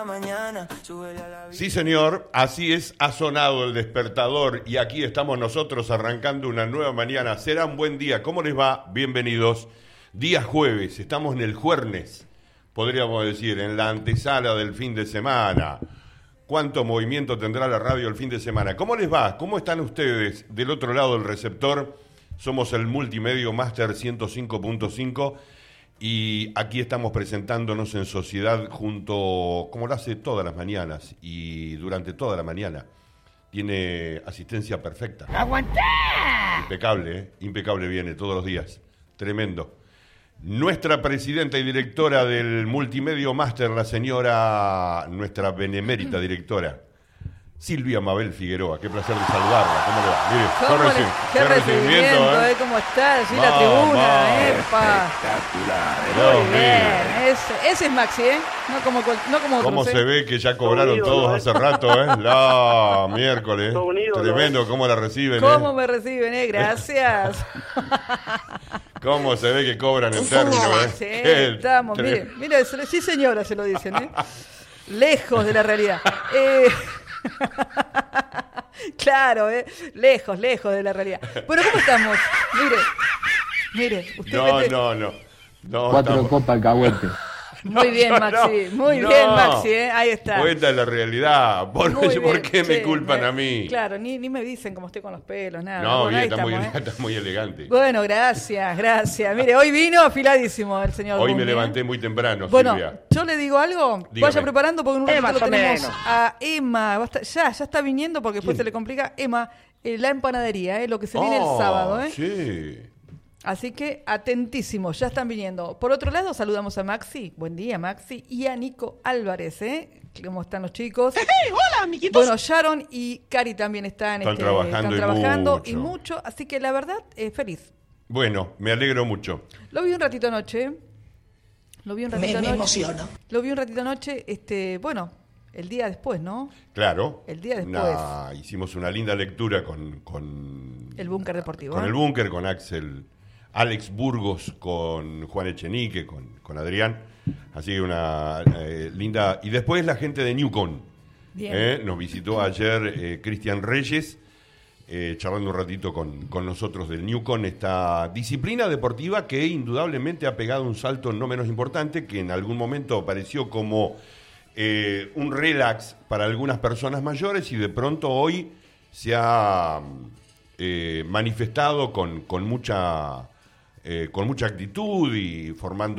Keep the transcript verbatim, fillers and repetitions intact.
Sí, señor, así es, ha sonado el despertador y aquí estamos nosotros arrancando una nueva mañana. Será un buen día. ¿Cómo les va? Bienvenidos. Día jueves, estamos en el jueves, podríamos decir, en la antesala del fin de semana. ¿Cuánto movimiento tendrá la radio el fin de semana? ¿Cómo les va? ¿Cómo están ustedes del otro lado del receptor? Somos el Multimedio Master ciento cinco punto cinco y aquí estamos presentándonos en sociedad junto, como lo hace todas las mañanas y durante toda la mañana. Tiene asistencia perfecta. ¡Aguantá! Impecable, ¿eh? Impecable viene todos los días. Tremendo. Nuestra presidenta y directora del Multimedio Master, la señora, nuestra benemérita directora, Silvia Mabel Figueroa. Qué placer de saludarla. ¿Cómo le va? Mire, ¿Cómo le, qué, qué recibimiento, ¿eh? ¿Cómo está? Sí, la tribuna, epa. Espectacular. Muy bien. Ese, ese es Maxi, ¿eh? No como, no como otros. ¿Cómo ¿eh? se ve que ya cobraron unido, todos ¿no? hace rato, eh? La miércoles. Unido, tremendo, ¿no? ¿Cómo la reciben? ¿Cómo eh? me reciben, eh? Gracias. ¿Cómo se ve que cobran en términos, eh? Sí, estamos, mire, mire, sí señora se lo dicen, ¿eh? Lejos de la realidad. Eh... Claro, ¿eh? Lejos, lejos de la realidad. Bueno, ¿cómo estamos? Mire, mire. Usted no, mete... no, no, no. Cuatro estamos... copas alcahuete. Muy bien, Maxi, muy no, bien, Maxi, ¿eh? Ahí está. Cuenta la realidad. ¿Por, muy ¿por bien, qué che, me culpan me... a mí? Claro, ni, ni me dicen cómo estoy con los pelos, nada. No, bueno, bien, está, estamos, muy, ¿eh? está muy elegante. Bueno, gracias, gracias. Mire, hoy vino afiladísimo el señor Hoy Bumi, me levanté ¿eh? muy temprano, bueno, Silvia. Yo le digo algo, Dígame. Vaya preparando porque en un ratito Emma, lo tenemos menos. a Emma. Va a estar, ya, ya está viniendo porque después ¿Quién? se le complica. Emma, eh, la empanadería, ¿eh? Lo que se oh, viene el sábado, ¿eh? Sí. Así que atentísimos, ya están viniendo. Por otro lado, saludamos a Maxi, buen día Maxi, y a Nico Álvarez, ¿eh? ¿Cómo están los chicos? Hey, hola, amiguitos. Bueno, Sharon y Cari también están, Están este, trabajando, están y, trabajando mucho. y mucho, así que la verdad, eh, feliz. Bueno, me alegro mucho. Lo vi un ratito anoche, lo vi un ratito Me, anoche. me emociono. Lo vi un ratito anoche, este, bueno, el día después, ¿no? Claro. El día después. Una, hicimos una linda lectura con... con El búnker deportivo. Con ¿eh? el búnker, con Axel... Alex Burgos, con Juan Echenique, con, con Adrián. Así que una eh, linda... Y después la gente de Newcon. Bien. Eh, nos visitó ayer eh, Cristian Reyes, eh, charlando un ratito con, con nosotros del Newcon, esta disciplina deportiva que indudablemente ha pegado un salto no menos importante, que en algún momento pareció como eh, un relax para algunas personas mayores y de pronto hoy se ha eh, manifestado con, con mucha... Eh, con mucha actitud y formando